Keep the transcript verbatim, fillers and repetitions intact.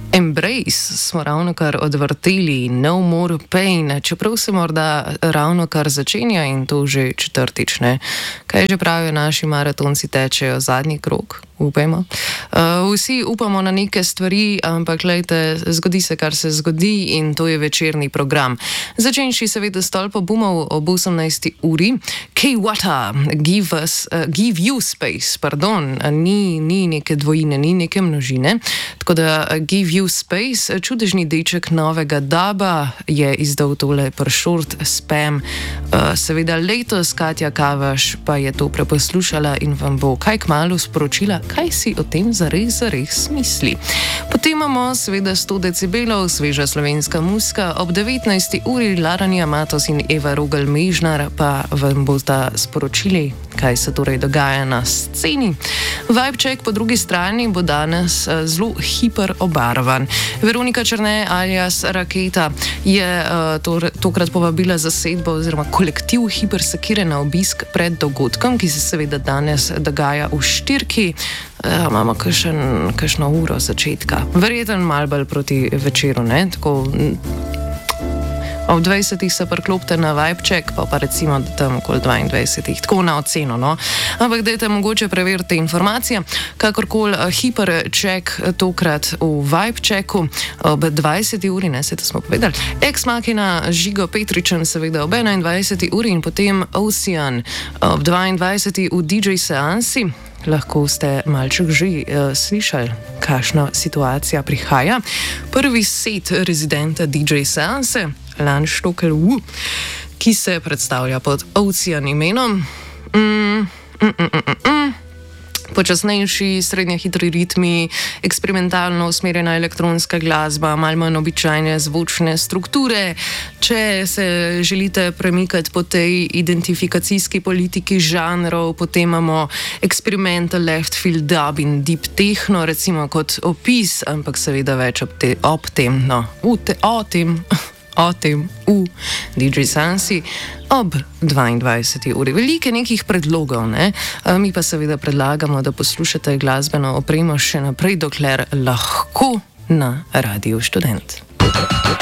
Embrace smo ravno kar odvrteli, No More Pain, čeprav se morda ravno kar začenja in to že četrtič, ne. Kaj že pravijo naši maratonci, tečejo zadnji krog, upajmo. Uh, vsi upamo na neke stvari, ampak glejte, zgodi se, kar se zgodi in to je večerni program. Začenši seveda stolpo bumov ob osemnajsti uri. K-Wata, give us, uh, give you space, pardon, ni, ni neke dvojine, ni neke množine, tako da uh, give you space, čudežni deček novega daba je izdal tole pršort spam. Uh, seveda letos Katja Kavaš pa je to preposlušala in vam bo kaj kmalu sporočila, kaj si o tem zares, zares misli. Potem imamo seveda sto decibelov, sveža slovenska muska, ob devetnajsti uri Laranja Matos in Eva Rogel-Mežnar pa vam bosta sporočili, kaj se torej dogaja na sceni. Vibecheck po drugi strani bo danes uh, zelo hiper obarvan. Veronika Černe alias Raketa je uh, to, tokrat povabila zasedbo oziroma kolektiv Hipersekire na obisk pred dogodkom, ki se seveda danes dogaja v štirki. Uh, imamo kakšen, kakšno uro začetka. Verjetno malo bolj proti večeru, ne? Tako, ob dvajsetih se priklopite na Vibecheck, pa pa recimo tam okoli dvaindvajsetih, tako na oceno, no. Ampak dajte mogoče preveriti informacije. Kakorkoli Hipercheck tokrat v Vibechecku ob dvajseti uri, ne, se to smo povedali. Ex Machina Žigo Petričan seveda ob enaindvajseti uri in potem Ocean ob dvaindvajseti v D J seansi. Lahko ste malček že uh, slišali, kakšna situacija prihaja. Prvi set rezidenta D J seanse, Lan Štokel, uh, ki se predstavlja pod Ocean imenom. Mm, mm, mm, mm, mm. Počasnejši, srednje hitri ritmi, eksperimentalno usmerjena elektronska glasba, malo manj običajne zvočne strukture. Če se želite premikati po tej identifikacijski politiki žanrov, potem imamo experimental left field dub in deep techno, recimo kot opis, ampak seveda več ob, te, ob tem, no, v te, o tem, o tem v D J seansi ob dvaindvajseti uri. Velike nekih predlogov, ne? Mi pa seveda predlagamo, da poslušate glasbeno opremo še naprej, dokler lahko na Radiu Študent.